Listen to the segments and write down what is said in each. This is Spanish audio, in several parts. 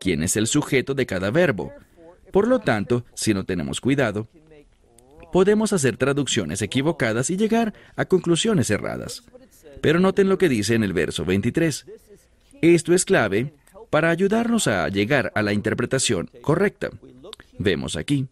quién es el sujeto de cada verbo. Por lo tanto, si no tenemos cuidado, podemos hacer traducciones equivocadas y llegar a conclusiones erradas. Pero noten lo que dice en el verso 23. Esto es clave para ayudarnos a llegar a la interpretación correcta. Vemos aquí.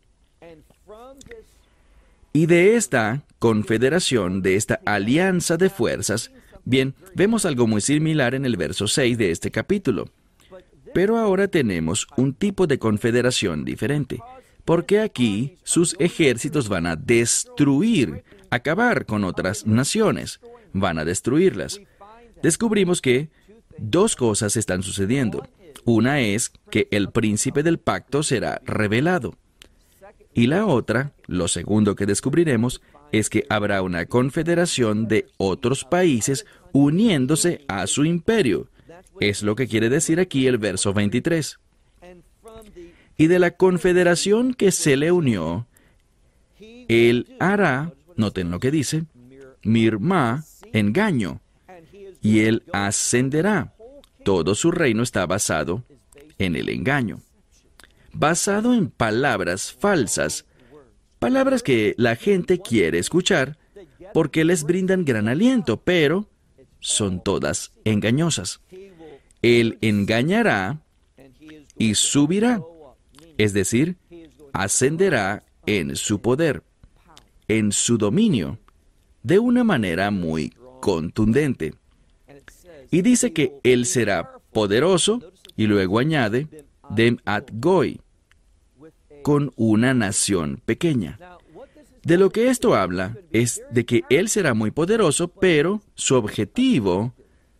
Y de esta confederación, de esta alianza de fuerzas, bien, vemos algo muy similar en el verso 6 de este capítulo. Pero ahora tenemos un tipo de confederación diferente, porque aquí sus ejércitos van a destruir, acabar con otras naciones, van a destruirlas. Descubrimos que dos cosas están sucediendo. Una es que el príncipe del pacto será revelado. Y la otra, lo segundo que descubriremos, es que habrá una confederación de otros países uniéndose a su imperio. Es lo que quiere decir aquí el verso 23. Y de la confederación que se le unió, él hará, noten lo que dice, mirma, engaño, y él ascenderá. Todo su reino está basado en el engaño. Basado en palabras falsas, palabras que la gente quiere escuchar porque les brindan gran aliento, pero son todas engañosas. Él engañará y subirá, es decir, ascenderá en su poder, en su dominio, de una manera muy contundente. Y dice que él será poderoso, y luego añade, dem at goy, con una nación pequeña. De lo que esto habla es de que él será muy poderoso, pero su objetivo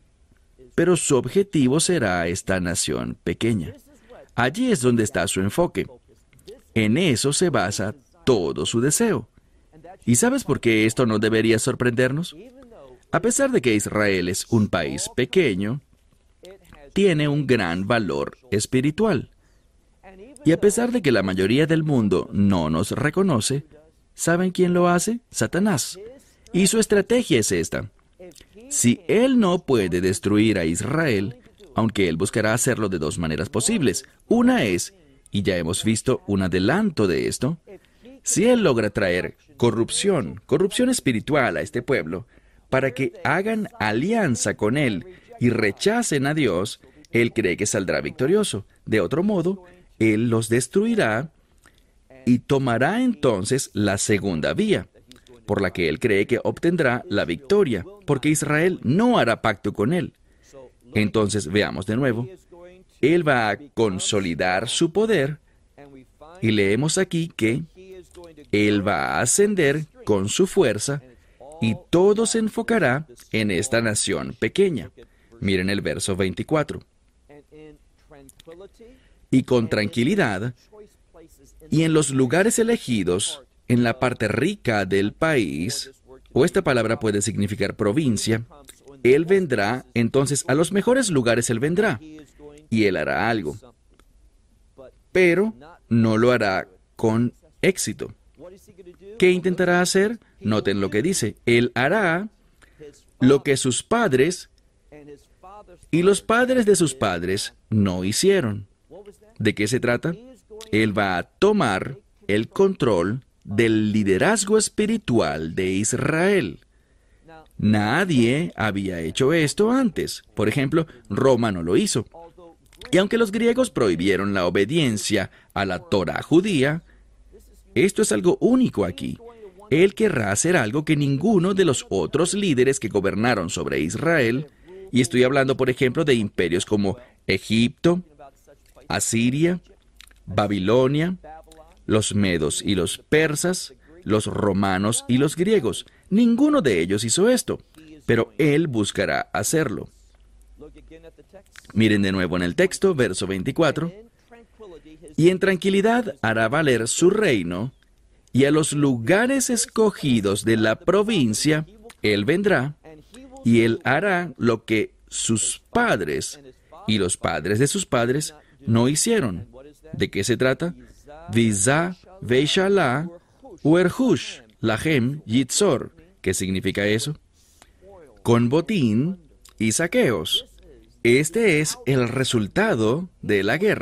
será esta nación pequeña. Allí es donde está su enfoque. En eso se basa todo su deseo. ¿Y sabes por qué esto no debería sorprendernos? A pesar de que Israel es un país pequeño, tiene un gran valor espiritual. Y a pesar de que la mayoría del mundo no nos reconoce, ¿saben quién lo hace? Satanás. Y su estrategia es esta. Si él no puede destruir a Israel, aunque él buscará hacerlo de dos maneras posibles. Una es, y ya hemos visto un adelanto de esto, si él logra traer corrupción espiritual a este pueblo, para que hagan alianza con él y rechacen a Dios, él cree que saldrá victorioso. De otro modo, él los destruirá y tomará entonces la segunda vía, por la que él cree que obtendrá la victoria, porque Israel no hará pacto con él. Entonces, veamos de nuevo. Él va a consolidar su poder, y leemos aquí que él va a ascender con su fuerza, y todo se enfocará en esta nación pequeña. Miren el verso 24. Y con tranquilidad, y en los lugares elegidos, en la parte rica del país, o esta palabra puede significar provincia, él vendrá, entonces a los mejores lugares él vendrá, y él hará algo. Pero no lo hará con éxito. ¿Qué intentará hacer? Noten lo que dice. Él hará lo que sus padres y los padres de sus padres no hicieron. ¿De qué se trata? Él va a tomar el control del liderazgo espiritual de Israel. Nadie había hecho esto antes. Por ejemplo, Roma no lo hizo. Y aunque los griegos prohibieron la obediencia a la Torá judía, esto es algo único aquí. Él querrá hacer algo que ninguno de los otros líderes que gobernaron sobre Israel, y estoy hablando, por ejemplo, de imperios como Egipto, Asiria, Babilonia, los medos y los persas, los romanos y los griegos. Ninguno de ellos hizo esto, pero él buscará hacerlo. Miren de nuevo en el texto, verso 24. Y en tranquilidad hará valer su reino, y a los lugares escogidos de la provincia él vendrá, y él hará lo que sus padres y los padres de sus padres no hicieron. ¿De qué se trata? Vizá, Veishalá, Uerhush, Lahem, Yitzor. ¿Qué significa eso? Con botín y saqueos. Este es el resultado de la guerra.